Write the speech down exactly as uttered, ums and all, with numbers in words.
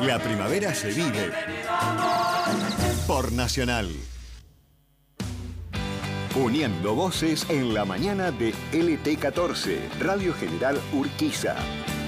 La primavera se vive por Nacional. Uniendo voces en la mañana de L T catorce, Radio General Urquiza.